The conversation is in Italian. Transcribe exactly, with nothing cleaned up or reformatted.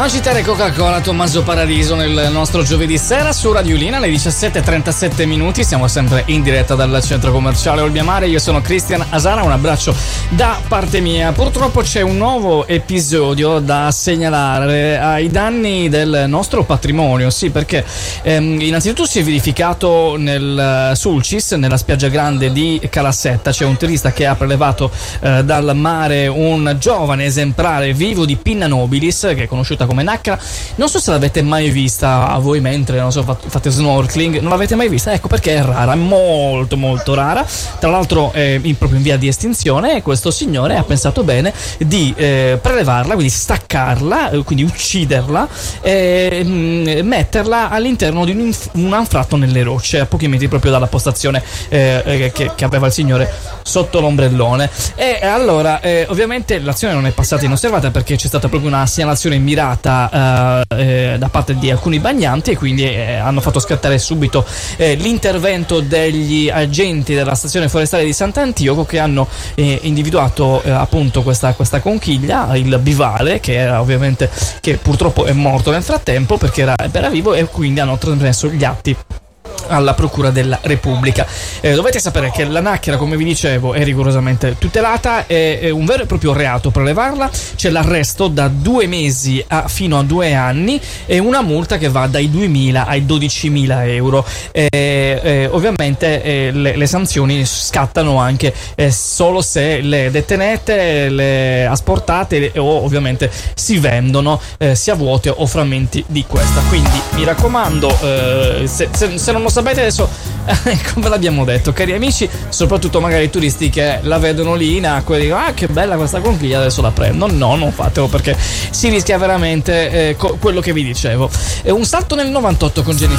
Agitare Coca-Cola, Tommaso Paradiso nel nostro giovedì sera su Radiolina alle diciassette e trentasette minuti. Siamo sempre in diretta dal centro commerciale Olbia-Mare. Io sono Cristian Asara, un abbraccio da parte mia. Purtroppo c'è un nuovo episodio da segnalare ai danni del nostro patrimonio. Sì, perché ehm, innanzitutto si è verificato nel Sulcis, nella spiaggia grande di Calassetta. C'è un turista che ha prelevato eh, dal mare un giovane esemplare vivo di Pinna nobilis, che è conosciuta come nacra. Non so se l'avete mai vista a voi mentre, non so, fate snorkeling. Non l'avete mai vista? Ecco perché è rara, è molto molto rara. Tra l'altro è in, proprio in via di estinzione, e questo signore ha pensato bene di eh, prelevarla, quindi staccarla, quindi ucciderla e mh, metterla all'interno di un, inf- un anfratto nelle rocce, a pochi metri proprio dalla postazione eh, che, che aveva il signore sotto l'ombrellone. E allora eh, ovviamente l'azione non è passata inosservata, perché c'è stata proprio una segnalazione mirata Uh, eh, da parte di alcuni bagnanti, e quindi eh, hanno fatto scattare subito eh, l'intervento degli agenti della stazione forestale di Sant'Antioco, che hanno eh, individuato eh, appunto questa, questa conchiglia, il bivale, che era ovviamente, che purtroppo è morto nel frattempo perché era, era vivo, e quindi hanno trasmesso gli atti alla Procura della Repubblica. Eh, dovete sapere che la nacchera, come vi dicevo, è rigorosamente tutelata, è, è un vero e proprio reato prelevarla. C'è l'arresto da due mesi a fino a due anni e una multa che va dai duemila ai dodicimila euro. Eh, eh, ovviamente eh, le, le sanzioni scattano anche eh, solo se le detenete, le asportate o ovviamente si vendono eh, sia vuote o frammenti di questa. Quindi mi raccomando, eh, se, se, se non lo sapete adesso, eh, come l'abbiamo detto, cari amici, soprattutto magari i turisti che la vedono lì in acqua e dicono: ah, che bella questa conchiglia, adesso la prendo. No, non fatelo, perché si rischia veramente eh, co- quello che vi dicevo. Eh, un salto nel novantotto con Jennifer